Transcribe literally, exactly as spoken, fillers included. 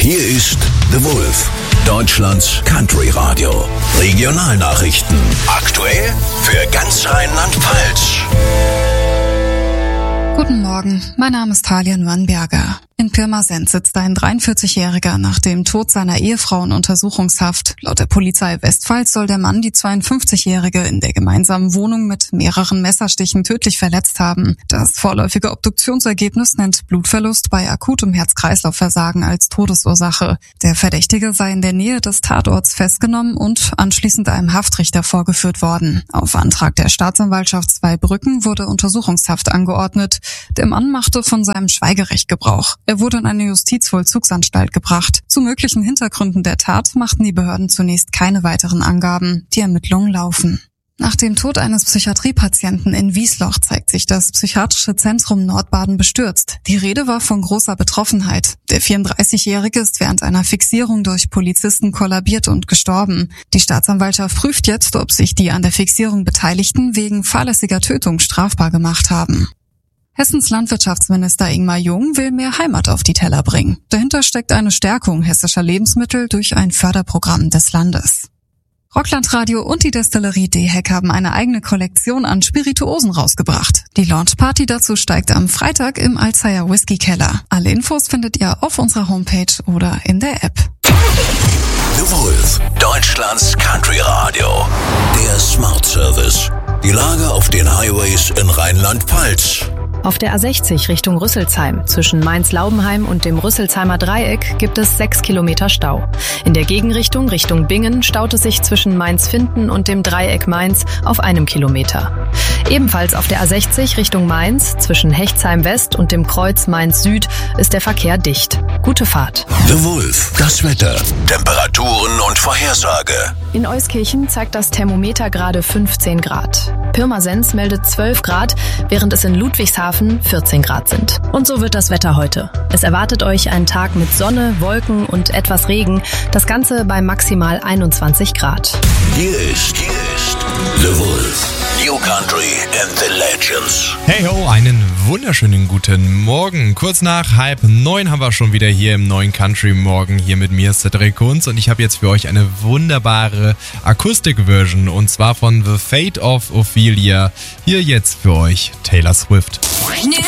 Hier ist The Wolf, Deutschlands Country Radio. Regionalnachrichten. Aktuell für ganz Rheinland-Pfalz. Guten Morgen, mein Name ist Talia Nürnberger. In Pirmasens sitzt ein dreiundvierzigjähriger nach dem Tod seiner Ehefrau in Untersuchungshaft. Laut der Polizei Westpfalz soll der Mann die zweiundfünfzigjährige in der gemeinsamen Wohnung mit mehreren Messerstichen tödlich verletzt haben. Das vorläufige Obduktionsergebnis nennt Blutverlust bei akutem Herz-Kreislauf-Versagen als Todesursache. Der Verdächtige sei in der Nähe des Tatorts festgenommen und anschließend einem Haftrichter vorgeführt worden. Auf Antrag der Staatsanwaltschaft Zweibrücken wurde Untersuchungshaft angeordnet. Der Mann machte von seinem Schweigerecht Gebrauch. Er wurde in eine Justizvollzugsanstalt gebracht. Zu möglichen Hintergründen der Tat machten die Behörden zunächst keine weiteren Angaben. Die Ermittlungen laufen. Nach dem Tod eines Psychiatriepatienten in Wiesloch zeigt sich das Psychiatrische Zentrum Nordbaden bestürzt. Die Rede war von großer Betroffenheit. Der vierunddreißigjährige ist während einer Fixierung durch Polizisten kollabiert und gestorben. Die Staatsanwaltschaft prüft jetzt, ob sich die an der Fixierung Beteiligten wegen fahrlässiger Tötung strafbar gemacht haben. Hessens Landwirtschaftsminister Ingmar Jung will mehr Heimat auf die Teller bringen. Dahinter steckt eine Stärkung hessischer Lebensmittel durch ein Förderprogramm des Landes. Rocklandradio und die Destillerie D-Heck haben eine eigene Kollektion an Spirituosen rausgebracht. Die Launchparty dazu steigt am Freitag im Alzheimer Whisky Keller. Alle Infos findet ihr auf unserer Homepage oder in der App. The Wolf, Deutschlands Country Radio. Der Smart Service. Die Lage auf den Highways in Rheinland-Pfalz. Auf der A sechzig Richtung Rüsselsheim zwischen Mainz-Laubenheim und dem Rüsselsheimer Dreieck gibt es sechs Kilometer Stau. In der Gegenrichtung Richtung Bingen staut es sich zwischen Mainz-Finden und dem Dreieck Mainz auf einem Kilometer. Ebenfalls auf der A sechzig Richtung Mainz zwischen Hechtsheim West und dem Kreuz Mainz Süd ist der Verkehr dicht. Gute Fahrt. The Wolf, das Wetter, Temperaturen und Vorhersage. In Euskirchen zeigt das Thermometer gerade fünfzehn Grad. Pirmasens meldet zwölf Grad, während es in Ludwigshafen vierzehn Grad sind. Und so wird das Wetter heute. Es erwartet euch ein Tag mit Sonne, Wolken und etwas Regen. Das Ganze bei maximal einundzwanzig Grad. Hier ist, hier ist The Wolf. New Country and the Legends. Hey ho, einen wunderschönen guten Morgen. Kurz nach halb neun haben wir schon wieder hier im neuen Country Morgen hier mit mir, Cedric Kunz. Und ich habe jetzt für euch eine wunderbare Akustik-Version und zwar von The Fate of Ophelia. Hier jetzt für euch Taylor Swift.